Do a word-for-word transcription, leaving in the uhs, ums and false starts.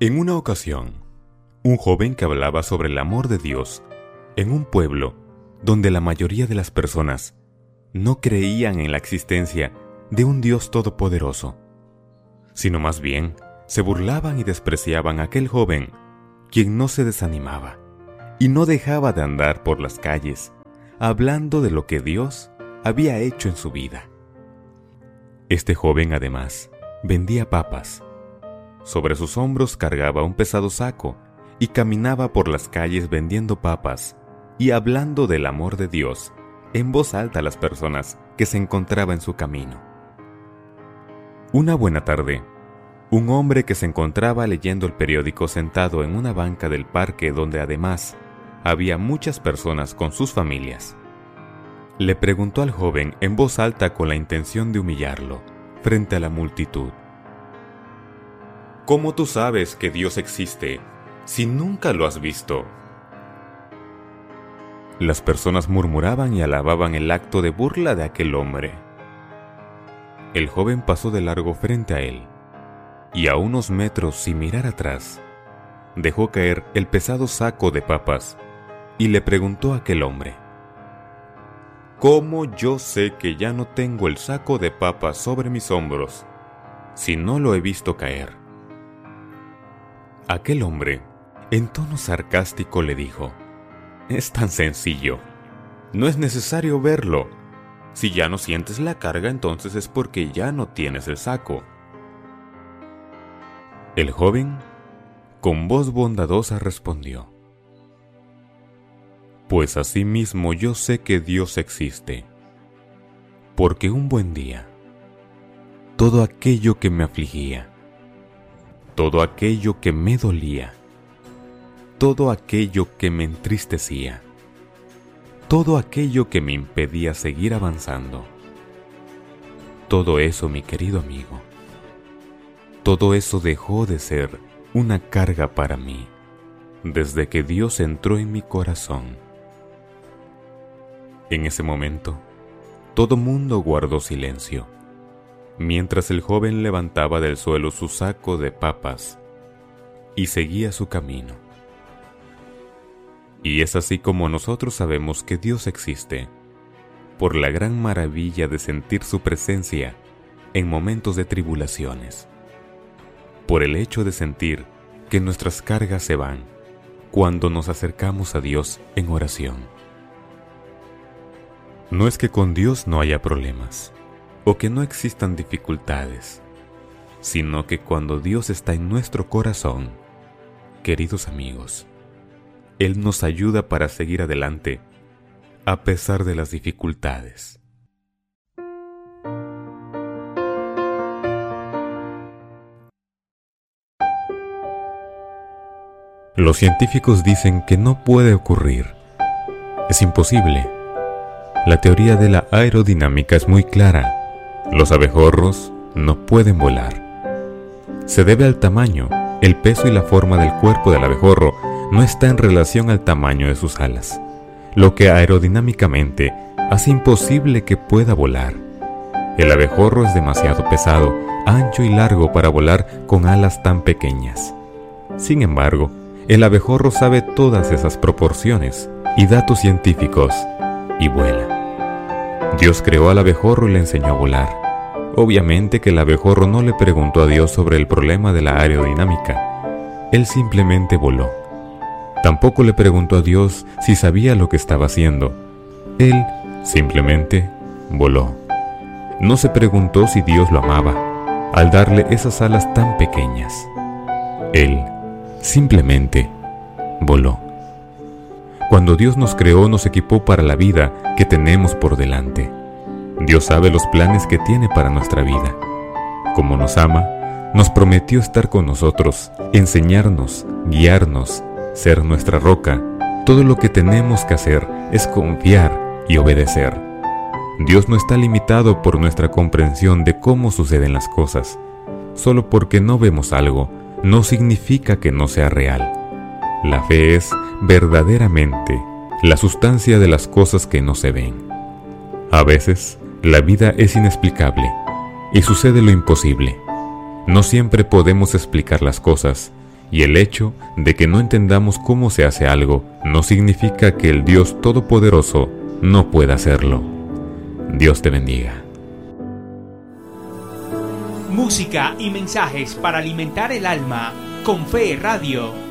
En una ocasión, un joven que hablaba sobre el amor de Dios en un pueblo donde la mayoría de las personas no creían en la existencia de un Dios todopoderoso, sino más bien se burlaban y despreciaban a aquel joven, quien no se desanimaba y no dejaba de andar por las calles hablando de lo que Dios había hecho en su vida. Este joven además vendía papas. Sobre sus hombros cargaba un pesado saco y caminaba por las calles vendiendo papas y hablando del amor de Dios en voz alta a las personas que se encontraban en su camino. Una buena tarde, un hombre que se encontraba leyendo el periódico sentado en una banca del parque donde además había muchas personas con sus familias, le preguntó al joven en voz alta con la intención de humillarlo frente a la multitud: ¿Cómo tú sabes que Dios existe si nunca lo has visto? Las personas murmuraban y alababan el acto de burla de aquel hombre. El joven pasó de largo frente a él, y a unos metros sin mirar atrás, dejó caer el pesado saco de papas y le preguntó a aquel hombre: ¿Cómo yo sé que ya no tengo el saco de papas sobre mis hombros si no lo he visto caer? Aquel hombre, en tono sarcástico, le dijo: Es tan sencillo, no es necesario verlo. Si ya no sientes la carga, entonces es porque ya no tienes el saco. El joven, con voz bondadosa, respondió: Pues asimismo yo sé que Dios existe, porque un buen día, todo aquello que me afligía, todo aquello que me dolía, todo aquello que me entristecía, todo aquello que me impedía seguir avanzando, todo eso, mi querido amigo, todo eso dejó de ser una carga para mí desde que Dios entró en mi corazón. En ese momento, todo mundo guardó silencio, mientras el joven levantaba del suelo su saco de papas y seguía su camino. Y es así como nosotros sabemos que Dios existe, por la gran maravilla de sentir su presencia en momentos de tribulaciones, por el hecho de sentir que nuestras cargas se van cuando nos acercamos a Dios en oración. No es que con Dios no haya problemas, o que no existan dificultades, sino que cuando Dios está en nuestro corazón, queridos amigos, Él nos ayuda para seguir adelante a pesar de las dificultades. Los científicos dicen que no puede ocurrir. Es imposible. La teoría de la aerodinámica es muy clara. Los abejorros no pueden volar. Se debe al tamaño, el peso y la forma del cuerpo del abejorro no está en relación al tamaño de sus alas, lo que aerodinámicamente hace imposible que pueda volar. El abejorro es demasiado pesado, ancho y largo para volar con alas tan pequeñas. Sin embargo, el abejorro sabe todas esas proporciones y datos científicos y vuela. Dios creó al abejorro y le enseñó a volar. Obviamente que el abejorro no le preguntó a Dios sobre el problema de la aerodinámica. Él simplemente voló. Tampoco le preguntó a Dios si sabía lo que estaba haciendo. Él simplemente voló. No se preguntó si Dios lo amaba al darle esas alas tan pequeñas. Él simplemente voló. Cuando Dios nos creó, nos equipó para la vida que tenemos por delante. Dios sabe los planes que tiene para nuestra vida. Como nos ama, nos prometió estar con nosotros, enseñarnos, guiarnos, ser nuestra roca. Todo lo que tenemos que hacer es confiar y obedecer. Dios no está limitado por nuestra comprensión de cómo suceden las cosas. Solo porque no vemos algo, no significa que no sea real. La fe es verdaderamente la sustancia de las cosas que no se ven. A veces, la vida es inexplicable y sucede lo imposible. No siempre podemos explicar las cosas Y el hecho de que no entendamos cómo se hace algo no significa que el Dios Todopoderoso no pueda hacerlo. Dios te bendiga. Música y mensajes para alimentar el alma con Fe Radio.